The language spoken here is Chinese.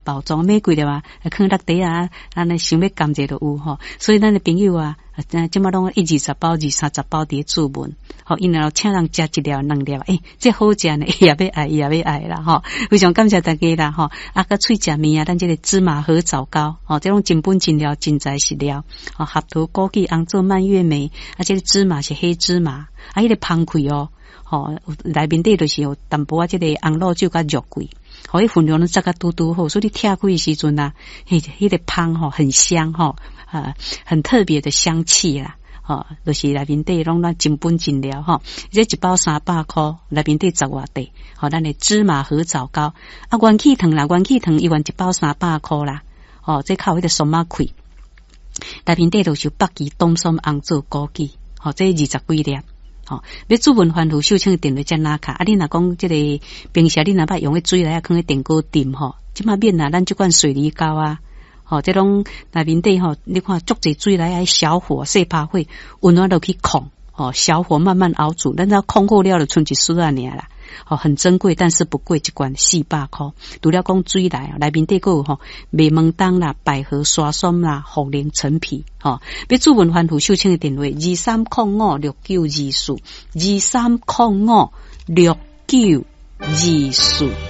包装玫瑰的话，放落地啊，咱咧想要甘蔗都有吼。所以咱的朋友啊，即马拢120包、230包伫注文，吼，因然后请人食1粒、2粒，这好食呢，伊也要爱啦吼。非常感谢大家啦吼。啊，个喙食面啊，咱这个芝麻合枣糕，吼，这种真本真料、真材实料，吼，合桃、枸杞、红枣、蔓越莓，啊，这个芝麻是黑芝麻，啊，迄个芳开哦，吼，内面底就是有淡薄仔这个红露酒甲肉桂。好，伊分量都扎个嘟嘟吼，所以你拆开的时阵啊，迄个香吼很香吼，很特别的香气啦，就是内面底拢咱真本真料吼，这一包300块，内面底10外块，好，咱的芝麻合枣糕，啊，元气糖啦，元气糖一元一包300块啦，这靠迄个松仔开，内面底就是北极冬松红枣枸杞，这20几粒。要主文番薯秀清的电话才拿卡，啊，你若讲这个平时你若捌用的水来放喺电锅炖吼，即马免啦，咱这款水梨膏啊，这种内面底你看足济水来小火细拍火，温暖落去控，小火慢慢熬煮，咱只控好了就剩一丝啊尔啦。很珍贵，但是不贵，一罐400块。除了讲水来，内面底个有麦门冬啦、百合沙松啦、茯苓陈皮。要主文番薯秀清的电话23056924，23056924。